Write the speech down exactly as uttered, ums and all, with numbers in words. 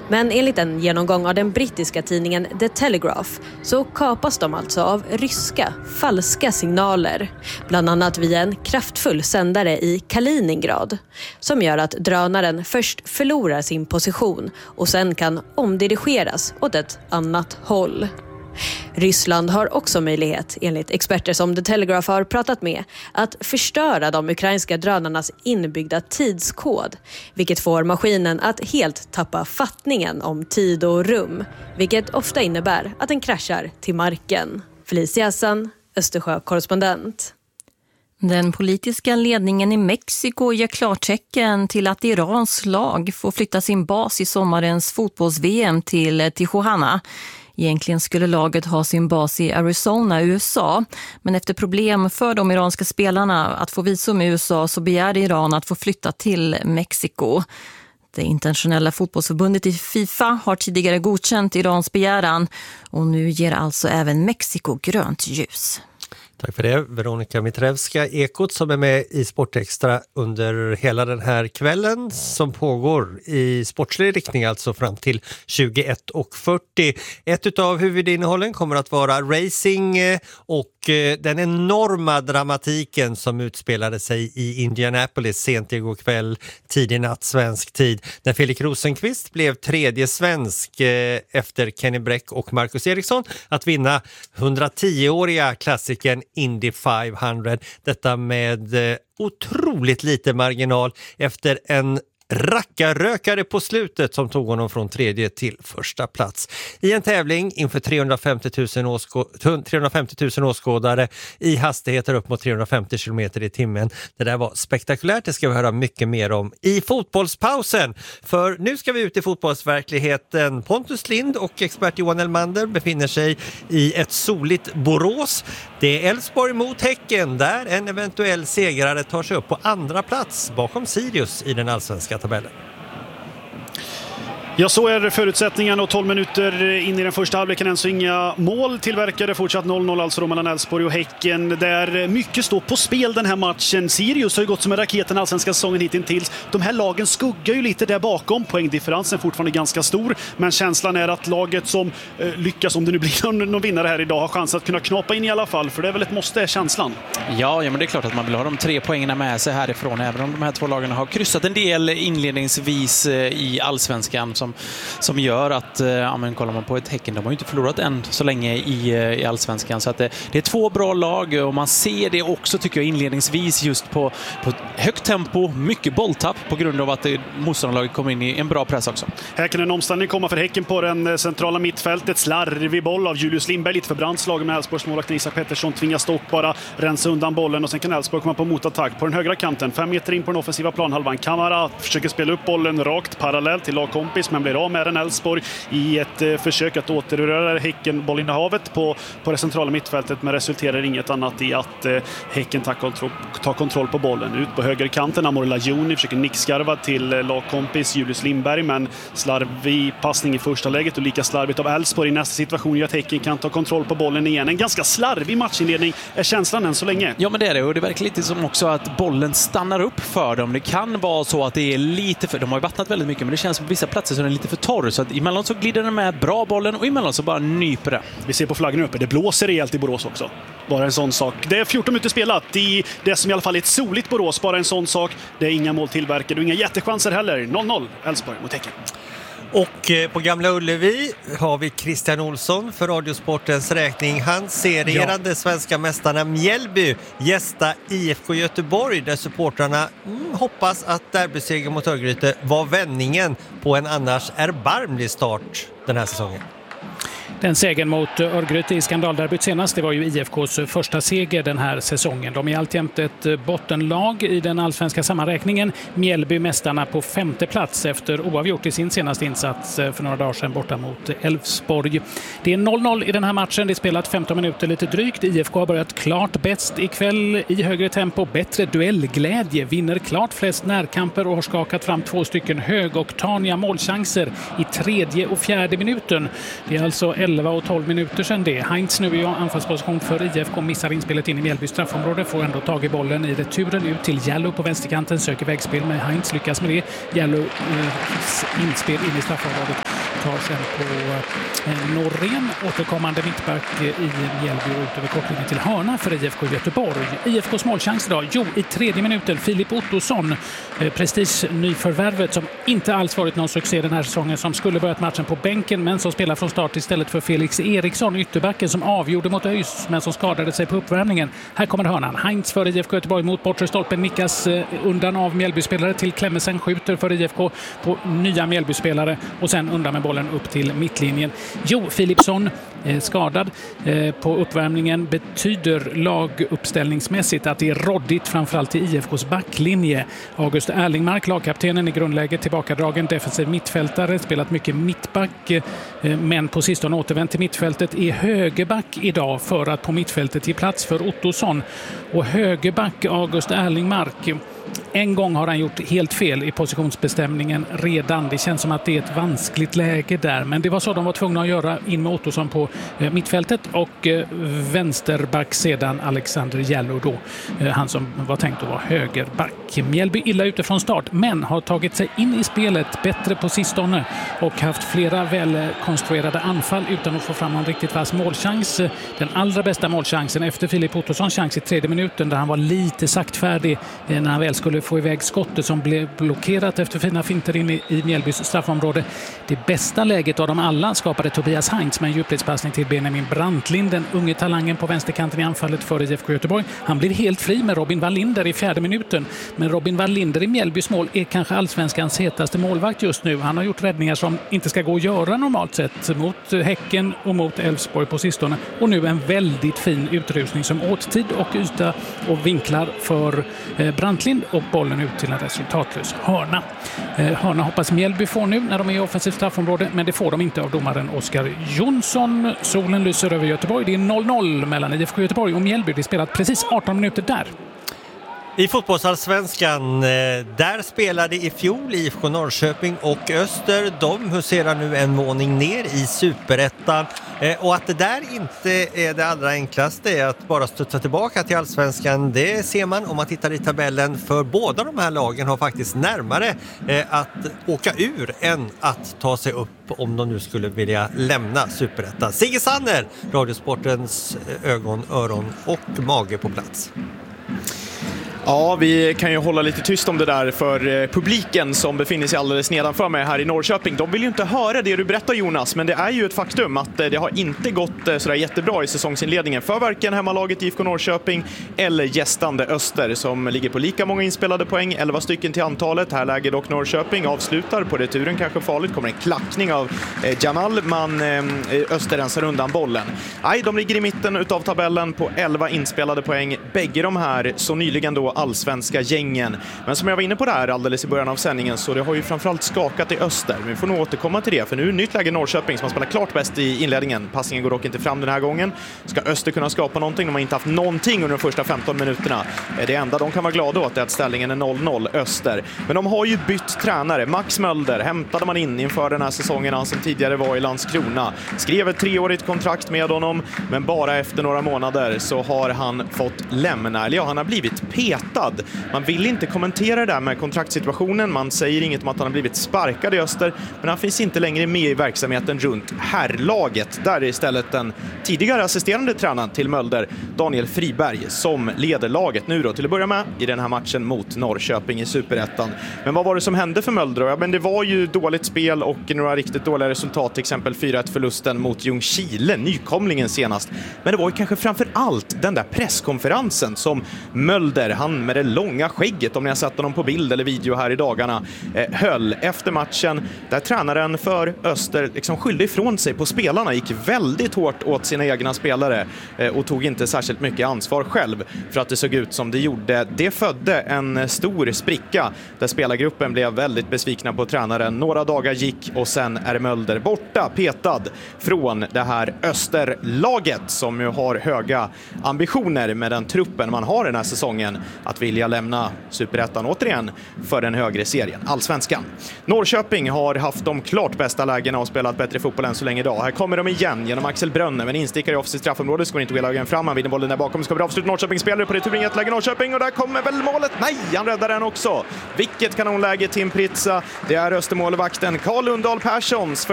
Men enligt en genomgång av den brittiska tidningen The Telegraph så kapas de alltså av ryska falska signaler. Bland annat via en kraftfull sändare i Kaliningrad som gör att drönaren först förlorar sin position och sen kan omdirigeras åt ett annat håll. Ryssland har också möjlighet, enligt experter som The Telegraph har pratat med, att förstöra de ukrainska drönarnas inbyggda tidskod, vilket får maskinen att helt tappa fattningen om tid och rum, vilket ofta innebär att den kraschar till marken. Felicia Hassan, Östersjö-korrespondent. Den politiska ledningen i Mexiko ger klartecken till att Irans lag får flytta sin bas i sommarens fotbolls-V M till Tijuana. Egentligen skulle laget ha sin bas i Arizona, U S A. Men efter problem för de iranska spelarna att få visum i U S A så begärde Iran att få flytta till Mexiko. Det internationella fotbollsförbundet i FIFA har tidigare godkänt Irans begäran och nu ger alltså även Mexiko grönt ljus. Tack för det, Veronica Mitrevska, Ekot, som är med i Sportextra under hela den här kvällen som pågår i sportslig riktning, alltså fram till tjugoett och fyrtio. Ett av huvudinnehållen kommer att vara racing och den enorma dramatiken som utspelade sig i Indianapolis sent igår kväll, tidig natt svensk tid, när Felix Rosenqvist blev tredje svensk efter Kenny Bräck och Marcus Eriksson att vinna hundratio-åriga klassikern Indy femhundra. Detta med eh, otroligt lite marginal efter en rackarrökare på slutet som tog honom från tredje till första plats. I en tävling inför trehundrafemtio tusen, åskå- trehundrafemtio tusen åskådare i hastigheter upp mot trehundrafemtio kilometer i timmen. Det där var spektakulärt, det ska vi höra mycket mer om i fotbollspausen. För nu ska vi ut i fotbollsverkligheten. Pontus Lind och expert Johan Elmander befinner sig i ett soligt Borås. Det är Elfsborg mot Häcken där en eventuell segrare tar sig upp på andra plats bakom Sirius i den allsvenska tabellen. Ja, så är förutsättningen och tolv minuter in i den första halvleken än så inga mål tillverkade. Fortsatt noll noll alltså mellan Elfsborg och Häcken. Där mycket står på spel den här matchen. Sirius har ju gått som en raket den allsvenska säsongen hittills. De här lagen skuggar ju lite där bakom. Poängdifferensen är fortfarande ganska stor. Men känslan är att laget som eh, lyckas, om det nu blir någon, någon vinnare här idag, har chans att kunna knapa in i alla fall. För det är väl ett måste, är känslan. Ja, ja, men det är klart att man vill ha de tre poängerna med sig härifrån. Även om de här två lagen har kryssat en del inledningsvis i allsvenskan. Som, som gör att, ja, men kollar man på ett Häcken, de har ju inte förlorat än så länge i, i allsvenskan. Så att det, det är två bra lag och man ser det också, tycker jag, inledningsvis just på, på högt tempo, mycket bolltapp på grund av att motståndarlaget kommer in i en bra press också. Här kan en omställning komma för Häcken på den centrala mittfältet. Slarvig boll av Julius Lindberg, lite för brandslag med Elfsborgs målvakt Isak Pettersson tvingas dock bara rensa undan bollen och sen kan Elfsborg komma på motattack på den högra kanten. Fem meter in på den offensiva planhalvan. Kamara försöker spela upp bollen rakt parallellt till lagkompis men blir av med den. Elfsborg i ett eh, försök att återröra Häcken bollinnehavet på, på det centrala mittfältet, men resulterar inget annat i att eh, Häcken tar kontroll, tar kontroll på bollen. Ut på högerkanten, Amor Lajoni försöker nickskarva till eh, lagkompis Julius Lindberg, men slarvig passning i första läget och lika slarvigt av Elfsborg i nästa situation gör att Häcken kan ta kontroll på bollen igen. En ganska slarvig matchinledning är känslan än så länge. Ja, men det är det, och det verkar lite som också att bollen stannar upp för dem. Det kan vara så att det är lite för, de har ju vattnat väldigt mycket, men det känns på vissa platser som den är lite för torr, så att emellan så glider den med bra bollen och emellan så bara nyper det. Vi ser på flaggan uppe, det blåser rejält i Borås också. Bara en sån sak. Det är fjorton minuter spelat i det som i alla fall är ett soligt Borås, bara en sån sak. Det är inga mål tillverkade och inga jättechanser heller. noll noll Elfsborg mot Häcken. Och på Gamla Ullevi har vi Christian Olsson för Radiosportens räkning. Han ser regerande ja. svenska mästarna Mjällby gästa I F K Göteborg, där supportrarna mm, hoppas att derbysegern mot Örgryte var vändningen på en annars erbarmlig start den här säsongen. Den segern mot Örgryte i skandalderbyt senast, det var ju I F K:s första seger den här säsongen. De är alltjämt ett bottenlag i den allsvenska sammanräkningen. Mjällby mästarna på femte plats efter oavgjort i sin senaste insats för några dagar sedan borta mot Elfsborg. Det är noll noll i den här matchen. Det är spelat femton minuter lite drygt. I F K har börjat klart bäst ikväll i högre tempo. Bättre duellglädje, vinner klart flest närkamper och har skakat fram två stycken högoktaniga målchanser i tredje och fjärde minuten. Det är alltså elva och tolv minuter sedan det. Heinz nu i anfallsposition för I F K, missar inspelet in i Mjällby straffområde, får ändå tag i bollen i returen ut till Jallow på vänsterkanten, söker vägspel med Heinz, lyckas med det. Jallow eh, inspel in i straffområdet kommentar sen på eh, Norén, återkommande mittback i Mjällby och ut över kopplingen till hörna för I F K Göteborg. I F K:s målchans idag, jo, i tredje minuten, Filip Ottosson, eh, prestige nyförvärvet som inte alls varit någon succé den här säsongen, som skulle börjat matchen på bänken men som spelar från start istället för Felix Eriksson, ytterbacken som avgjorde mot ÖIS men som skadade sig på uppvärmningen. Här kommer hörnan. Heinz för I F K Göteborg mot bortre stolpen, nickas eh, undan av Mjällby-spelare till Klemmensen, skjuter för I F K på nya Mjällby-spelare och sen undan med bollen upp till mittlinjen. Jo, Philipsson eh, skadad eh, på uppvärmningen betyder laguppställningsmässigt att det är råddigt framförallt i I F K:s backlinje. August Erlingmark, lagkaptenen i grundläget, tillbakadragen defensiv mittfältare, spelat mycket mittback eh, men på sistone återvänt till mittfältet, är högerback idag för att på mittfältet ge plats för Ottosson. Och högerback August Erlingmark, en gång har han gjort helt fel i positionsbestämningen redan. Det känns som att det är ett vanskligt läge där. Men det var så de var tvungna att göra in med Ottosson på eh, mittfältet. Och eh, vänsterback sedan Alexander Jallow då. Eh, han som var tänkt att vara högerback. Mjällby illa ute från start men har tagit sig in i spelet bättre på sistone. Och haft flera välkonstruerade anfall utan att få fram en riktigt vass målchans. Den allra bästa målchansen efter Filip Ottossons chans i tredje minuten där han var lite saktfärdig eh, när han väl skulle få iväg skottet som blev blockerat efter fina finter in i, i Mjällbys straffområde. Det bästa läget av dem alla skapade Tobias Heinz med en djupledspassning till Benjamin Brantlin, den unge talangen på vänsterkanten i anfallet för I F K Göteborg. Han blir helt fri med Robin Wallinder i fjärde minuten. Men Robin Wallinder i Mjällbys mål är kanske allsvenskans hetaste målvakt just nu. Han har gjort räddningar som inte ska gå att göra normalt sett mot Häcken och mot Elfsborg på sistone. Och nu en väldigt fin utrustning som åttid och yta och vinklar för eh, Brantlin och bollen ut till en resultatlös hörna. Eh, hörna hoppas Mjällby får nu när de är i offensivt straffområde, men det får de inte av domaren Oskar Jonsson. Solen lyser över Göteborg. Det är noll noll mellan I F K Göteborg och Mjällby. Det spelat precis arton minuter där. I fotbollsallsvenskan, där spelade i fjol I F K Norrköping och Öster. De huserar nu en våning ner i Superettan. Och att det där inte är det allra enklaste är att bara studsa tillbaka till allsvenskan. Det ser man om man tittar i tabellen, för båda de här lagen har faktiskt närmare att åka ur än att ta sig upp om de nu skulle vilja lämna Superettan. Sigge Sanner, Radiosportens ögon, öron och mage på plats. Ja, vi kan ju hålla lite tyst om det där för publiken som befinner sig alldeles nedanför mig här i Norrköping. De vill ju inte höra det du berättar, Jonas, men det är ju ett faktum att det har inte gått sådär jättebra i säsongsinledningen för varken hemmalaget I F K Norrköping eller gästande Öster som ligger på lika många inspelade poäng, elva stycken till antalet. Här läger dock Norrköping, avslutar på returen, kanske farligt, kommer en klackning av eh, Jamal, man eh, Öster rensar undan bollen. Nej, de ligger i mitten utav tabellen på elva inspelade poäng, bägge de här så nyligen då allsvenska gängen. Men som jag var inne på där alldeles i början av sändningen, så det har ju framförallt skakat i Öster. Men vi får nog återkomma till det, för nu är det nytt läge Norrköping som har spelat klart bäst i inledningen. Passningen går dock inte fram den här gången. Ska Öster kunna skapa någonting? De har inte haft någonting under de första femton minuterna. Det enda de kan vara glada åt är att ställningen är noll noll Öster. Men de har ju bytt tränare. Max Mölder hämtade man in inför den här säsongen, han som tidigare var i Landskrona. Skrev ett treårigt kontrakt med honom, men bara efter några månader så har han fått lämna. Eller ja, han har blivit petad. Man vill inte kommentera det där med kontraktsituationen. Man säger inget om att han har blivit sparkad i Öster, men han finns inte längre med i verksamheten runt herrlaget. Där är istället den tidigare assisterande tränaren till Mölder, Daniel Friberg, som leder laget nu då till att börja med i den här matchen mot Norrköping i Superettan. Men vad var det som hände för Mölder? Ja, men det var ju dåligt spel och några riktigt dåliga resultat, till exempel fyra ett förlusten mot Ljungskile, nykomlingen senast. Men det var ju kanske framför allt den där presskonferensen som Mölder, han med det långa skägget, om ni har sett honom på bild eller video här i dagarna, eh, höll efter matchen, där tränaren för Öster liksom skyllde ifrån sig på spelarna, gick väldigt hårt åt sina egna spelare eh, och tog inte särskilt mycket ansvar själv för att det såg ut som det gjorde. Det födde en stor spricka där spelargruppen blev väldigt besvikna på tränaren. Några dagar gick och sen är Mölder borta, petad från det här Österlaget som ju har höga ambitioner med den truppen man har den här säsongen att vilja lämna Superettan återigen för den högre serien, allsvenskan. Norrköping har haft de klart bästa lägena och spelat bättre fotboll än så länge idag. Här kommer de igen genom Axel Brönne, men instickar i offensivt straffområde, ska inte hela vägen fram, han vinner bollen där bakom, ska bli avslut. Norrköping spelare på returen i ett läge Norrköping, och där kommer väl målet. Nej, han räddar den också. Vilket kanonläge, Tim Pritsa. Det är Östermålvakten Carl Lundahl Perssons